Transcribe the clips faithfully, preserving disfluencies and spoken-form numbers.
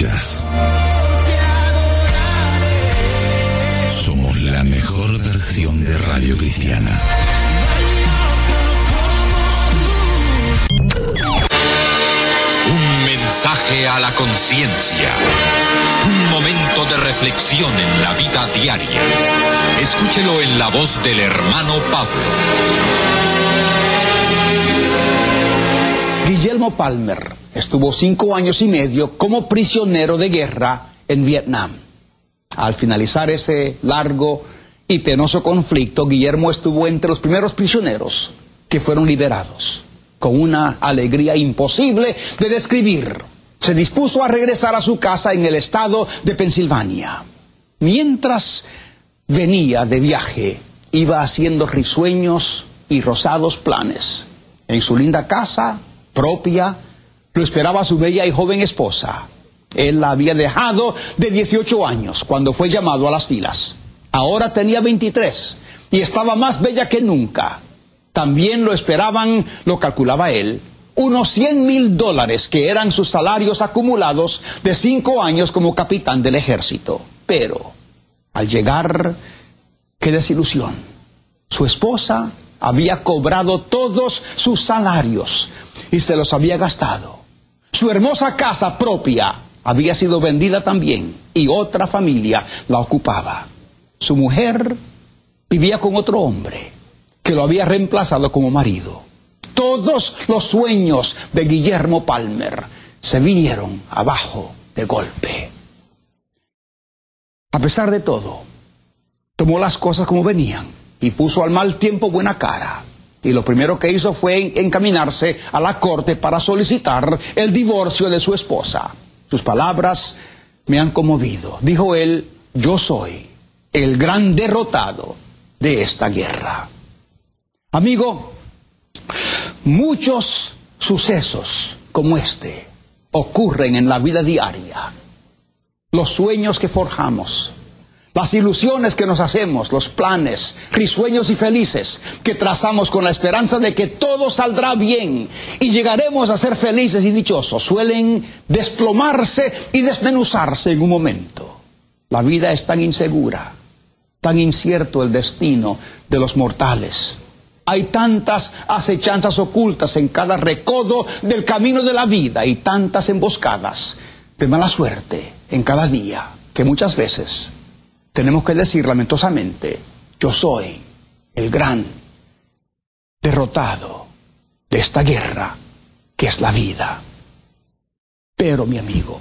escuchas. Somos la mejor versión de Radio Cristiana. Un mensaje a la conciencia. Un momento de reflexión en la vida diaria. Escúchelo en la voz del hermano Pablo. Guillermo Palmer estuvo cinco años y medio como prisionero de guerra en Vietnam. Al finalizar ese largo y penoso conflicto, Guillermo estuvo entre los primeros prisioneros que fueron liberados. Con una alegría imposible de describir, se dispuso a regresar a su casa en el estado de Pensilvania. Mientras venía de viaje, iba haciendo risueños y rosados planes. En su linda casa propia, lo esperaba su bella y joven esposa. Él la había dejado de dieciocho años cuando fue llamado a las filas. Ahora tenía veintitrés y estaba más bella que nunca. También lo esperaban, lo calculaba él, unos cien mil dólares que eran sus salarios acumulados de cinco años como capitán del ejército. Pero al llegar, qué desilusión. Su esposa había cobrado todos sus salarios y se los había gastado. Su hermosa casa propia había sido vendida también y otra familia la ocupaba. Su mujer vivía con otro hombre que lo había reemplazado como marido. Todos los sueños de Guillermo Palmer se vinieron abajo de golpe. A pesar de todo, tomó las cosas como venían y puso al mal tiempo buena cara. Y lo primero que hizo fue encaminarse a la corte para solicitar el divorcio de su esposa. Sus palabras me han conmovido. Dijo él: yo soy el gran derrotado de esta guerra. Amigo, muchos sucesos como este ocurren en la vida diaria. Los sueños que forjamos, las ilusiones que nos hacemos, los planes, risueños y felices que trazamos con la esperanza de que todo saldrá bien y llegaremos a ser felices y dichosos, suelen desplomarse y desmenuzarse en un momento. La vida es tan insegura, tan incierto el destino de los mortales. Hay tantas acechanzas ocultas en cada recodo del camino de la vida y tantas emboscadas de mala suerte en cada día que muchas veces tenemos que decir lamentosamente: yo soy el gran derrotado de esta guerra que es la vida. Pero, mi amigo,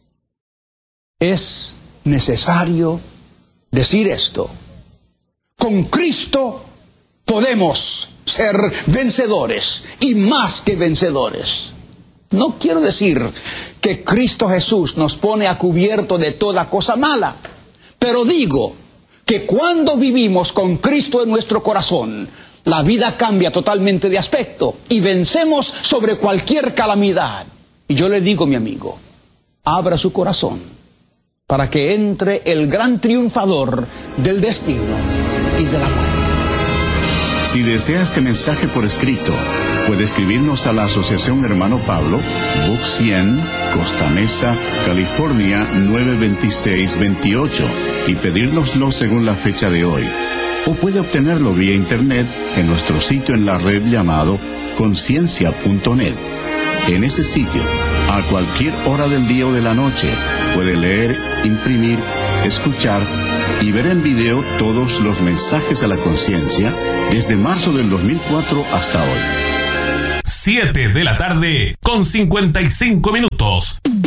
es necesario decir esto: con Cristo podemos ser vencedores y más que vencedores. No quiero decir que Cristo Jesús nos pone a cubierto de toda cosa mala, pero digo que cuando vivimos con Cristo en nuestro corazón, la vida cambia totalmente de aspecto y vencemos sobre cualquier calamidad. Y yo le digo, mi amigo, abra su corazón para que entre el gran triunfador del destino y de la muerte. Si desea este mensaje por escrito, puede escribirnos a la Asociación Hermano Pablo, Box cien, Costa Mesa, California nueve dos seis dos ocho, y pedírnoslo según la fecha de hoy. O puede obtenerlo vía internet en nuestro sitio en la red llamado conciencia punto net. En ese sitio, a cualquier hora del día o de la noche, puede leer, imprimir, escuchar y ver en video todos los mensajes a la conciencia desde marzo del dos mil cuatro hasta hoy. siete de la tarde con cincuenta y cinco minutos.